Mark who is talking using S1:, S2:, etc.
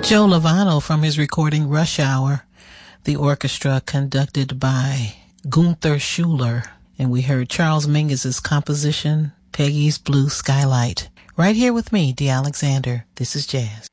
S1: Joe Lovano from his recording Rush Hour, the orchestra conducted by Gunther Schuller, and we heard Charles Mingus's composition, Peggy's Blue Skylight. Right here with me, Dee Alexander. This is Jazz.